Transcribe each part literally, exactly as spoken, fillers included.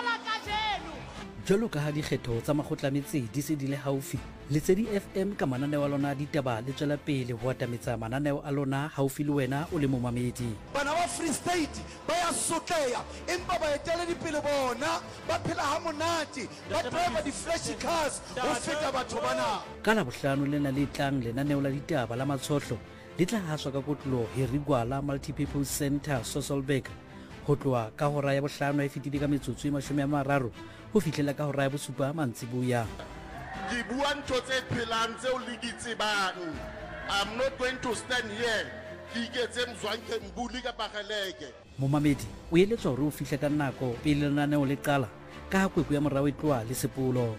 Jalo ka ha dikgetho tsa makgotlametse di se di le haufi, Letsedi F M ka mananeo a lona ditaba le tswela pele ho atametsa mananeo a lona haufi le wena o le momamedi. Bana ba Free State ba ya sotleha empa ba etela dipele bona ba phela ha monate ba drive di flashy cars ho feta batho bana. Ka la bohlano lena le tlang lenaneo la ditaba la matshotlo le tla haswa ka kotlo Hirigwala Multipurpose Center Sasolburg ho tloha ka hora ya bohlano e fetile ka metsotso e mashome a mararo ho fihlela ka hora ya bosupa mantsibuya. Ke bua ntho tse phelang tseo le di tsebang. I'm not going to stand here ke iketse mzwanke mbuli ka pageleke. Momamedi o eletswa hore o fihle ka nako pele lenaneo le qala ka ha kwekwe ya morao e tloha le sepolo.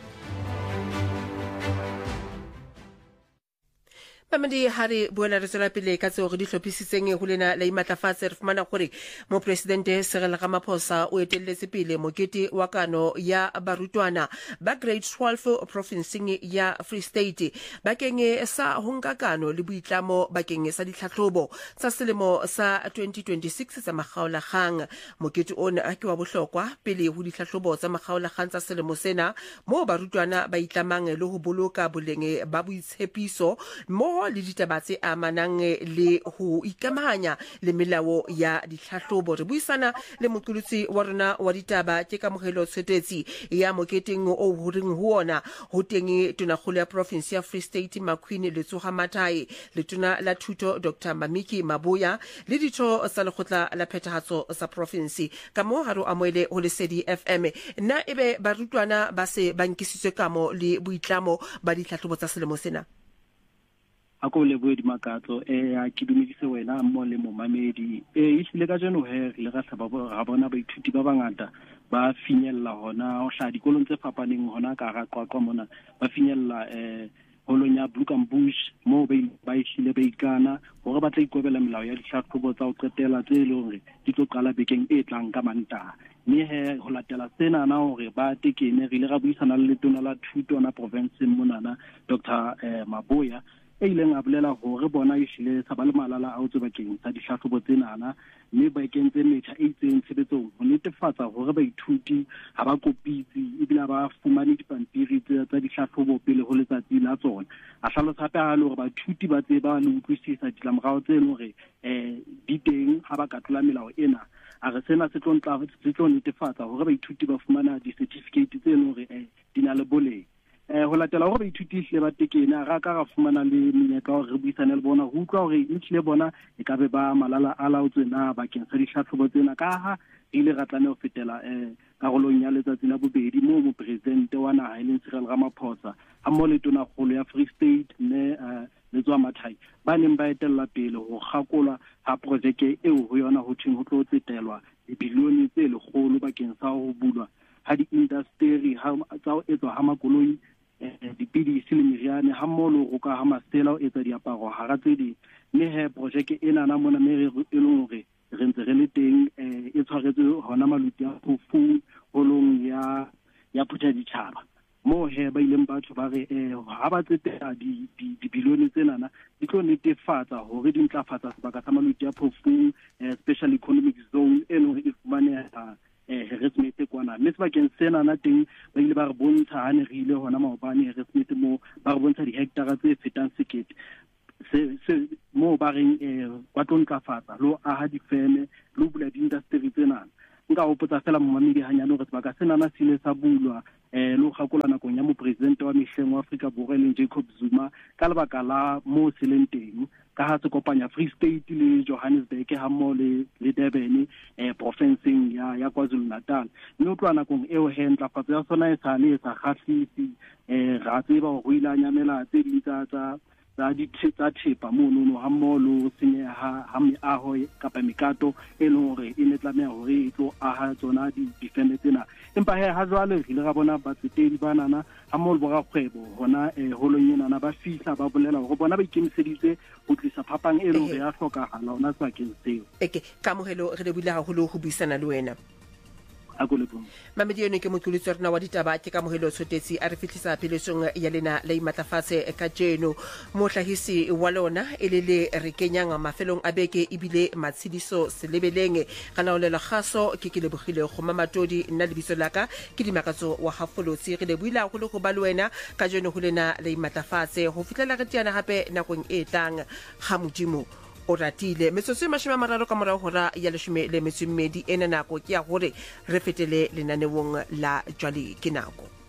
Mamadi hari buela re tswela pele ka tseo re di hlophisitseng ho lena la imatlafatse re fumana gore mo presidente Cyril Ramaphosa o etelletse pele mokete wa kano ya barutwana ba grade twelve provinceng ya Free State bakeng sa honkakano le boitlamo bakeng sa ditlhahlobo tsa selemo sa twenty twenty-six tsa makgaolakgang. Mokete ona a ke wa bohlokwa pele ho ditlhahlobo tsa makgaolakgang tsa selemo sena mo barutwana ba itlamang le ho boloka boleng ba boitshepiso mo le ditaba tse amanang le ho ikamahanya le melao ya ditlhahlobo. Re buisana le moqolotsi wa rona wa ditaba ke kamogelo tshetetsi ya moketeng o horeng ho ona ho teng tonakgolo ya province ya Free State Makwini Letsoga Mathai le tona la thuto Doctor Mamiki Maboya le ditho sa lekgotla la phethahatso sa province ka mo haro amoele ho Lesedi F M na ebe barutwana ba se bankisitswe kamo le boitlamo ba ditlhahlobo tsa selemo sena. A ko le bue di makatso eh a ke dumedise wena mo le momamedi eh isile ka jeno he le ga tlhaba ga bona baithuti ba bangata ba finyella hona o hla dikolong tse fapaneng hona ka ga qwaqwa mona ba finyella eh holong ya Blukambush mo ba ba ishile ba ikana hore ba tla ikobela melao ya ditlhahlobo tsa ho qetela tse le hore di tlo qala bekeng e tlang ka Mantaha. Mme he ho latela sena na hore ba tekene re ile ga buisana le letona la thuto na province monana Doctor eh, Maboya e ileng a bolela hore bona e shile sa ba le malala a o tsebakeng sa ditlhahlobo tsenana mme ba kentse metjha e itseng tshebetsong ho netefatsa hore baithuti ha ba kopitse ebile ba fumane dipampiri tsa ditlhahlobo pele ho letsatsi la tsona. A hlalosa hape ha le hore baithuti ba tseba le utlwisisa ditlamorao tse leng hore eh di teng ha ba ka tlola melao ena. A re sena se tlo ntla se tlo netefatsa hore baithuti ba fumana di-certificate tse leng hore eh di na le boleng. Eh ho latela hore baithuti hle ba tekene a ka ra fumana le menyetla hore re buisane le bona ho utlwa hore e hle bona e ka be ba malala a laotswe na bakeng sa ditlhahlobo tsena ka ha ile ra tlane ho fetela eh karolong ya letsatsi la bobedi mo mo presidente wa naha e leng Cyril Ramaphosa ha mo le tona kgolo ya Free State ne Letsoga Mathai ba neng ba etella pele ho gakola ha projeke eo ho yona ho theng ho tlo tsetelwa dibilione tse lekgolo bakeng sa ho bulwa ha di-industry ha tsa ho etswa ha makoloi dipidisi le meriane ha mmolo go ka ha masela o etsa diaparo ha ra tse di mme he projeke ena na mona me re e leng hore re ntse re le teng e tshwaretse hona maluti a phofu holong ya ya phutha ditjhaba mo he ba ileng batho ba re ha ba tsetela di dibilione tsena na di tlo netefatsa hore di ntlafatsa sebaka sa maluti a phofu special economic zone e leng hore e fumaneha eh harassment kwana mme sebakeng sena na teng ba ile ba re bontsha hane re ile hona maobane harassment mo ba re bontsha di hectare tse fetang sekete se se mo ba reng eh ba tlo ntlafatsa lo aha difeme lo bula di-industry tsena nka hopotsa fela momamedi hanyane hore sebaka sena na sile sa bulwa eh lo gakola nakong ya mo president wa mehleng wa Afrika Borwa le Jacob Zuma ka lebaka la mo seleng teng ka ha se kopanya Free State le Johannesburg ha mo le le Durban eh provinceng ya ya KwaZulu Natal mme o tloa nakong eo he ntlafatso ya sona e sa le sa khahlisi eh ra tseba ho ilanyamela tse di tsa tsa tsa di tsa thepa mo no ha mo lo senye ha ha meaho kapa mekato e leng hore e netlameha hore e tlo aha tsona di difeme tsena empa he ha jwale re le ga bona ba tsetedi banana ha mo bo ga kgwebo hona eh holong ena na ba fihla ba bolela hore bona ba ikemiseditse ho tlisa phapang e leng hore ya hlokahala hona sa ke seo eke kamogelo re le bula haholo ho buisana le wena. a ko lebong mamedi eno ke motlholitse rena wa ditaba ke ka mohelo tshotetsi a re fitlhisa phelesong ya lena la imatlafatse ka jeno motlhagisi wa lona e le le re kenyang mafelong a beke ebile matshediso selebeleng kana o lela gaso ke ke lebogile go mamatodi nna lebitso laka ke dimakatso wa hafolotsi re le buila go le go ba le wena ka jeno go lena la imatlafatse go fitlela re tiana gape nakong e tlang ga modimo o ratile metsotso e mashome a mararo ka morago gora ya leshome le metso e mmedi ena nako ke ya gore re fetele lenaneong la jwale ke nako